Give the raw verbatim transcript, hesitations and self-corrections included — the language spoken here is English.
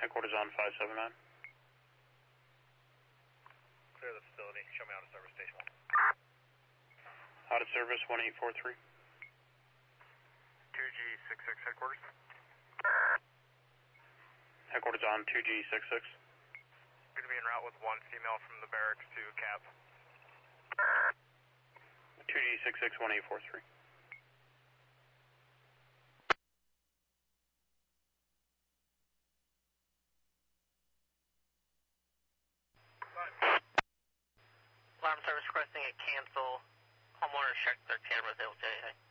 Headquarters on five seven nine. Clear the facility. Show me out of service, station one. Out of service, one eight four three. two G six six headquarters. Headquarters on two G six six. Going to be en route with one female from the barracks to cap. two G six six, one eight four three. Alarm service requesting a cancel. Homeowners check their cameras. They will say, hey.